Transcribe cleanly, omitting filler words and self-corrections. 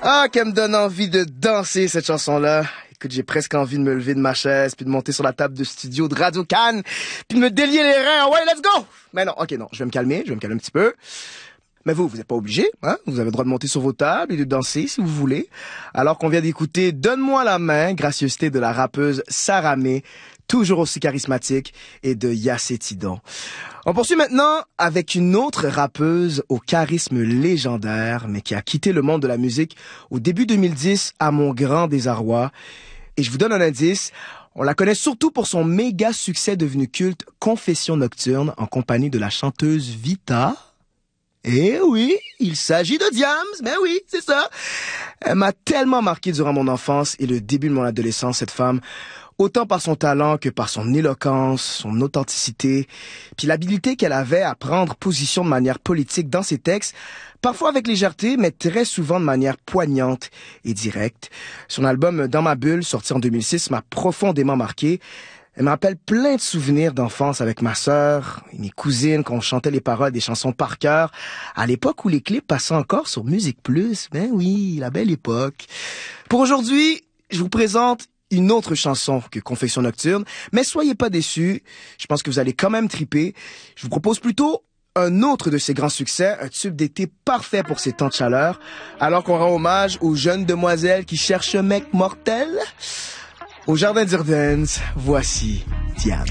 Ah, qu'elle me donne envie de danser, cette chanson-là. Écoute, j'ai presque envie de me lever de ma chaise, puis de monter sur la table de studio de Radio Cannes, puis de me délier les reins. Ouais, let's go! Mais non, ok, non, je vais me calmer un petit peu. Mais vous êtes pas obligés, hein? Vous avez le droit de monter sur vos tables et de danser si vous voulez. Alors qu'on vient d'écouter Donne-moi la main, gracieuseté de la rappeuse Sarah May, toujours aussi charismatique, et de Yassé Tidon. On poursuit maintenant avec une autre rappeuse au charisme légendaire, mais qui a quitté le monde de la musique au début 2010 à mon grand désarroi. Et je vous donne un indice. On la connaît surtout pour son méga succès devenu culte Confession nocturne en compagnie de la chanteuse Vita. Eh oui, il s'agit de Diams, mais oui, c'est ça. Elle m'a tellement marqué durant mon enfance et le début de mon adolescence, cette femme, autant par son talent que par son éloquence, son authenticité, puis l'habilité qu'elle avait à prendre position de manière politique dans ses textes, parfois avec légèreté, mais très souvent de manière poignante et directe. Son album Dans ma bulle, sorti en 2006, m'a profondément marqué. Elle me rappelle plein de souvenirs d'enfance avec ma sœur et mes cousines quand on chantait les paroles des chansons par cœur, à l'époque où les clips passaient encore sur Musique Plus. Ben oui, la belle époque. Pour aujourd'hui, je vous présente une autre chanson que Confession nocturne, mais soyez pas déçus, je pense que vous allez quand même triper. Je vous propose plutôt un autre de ses grands succès, un tube d'été parfait pour ces temps de chaleur, alors qu'on rend hommage aux jeunes demoiselles qui cherchent un mec mortel. Au Jardin d'Urdenz, voici Diams.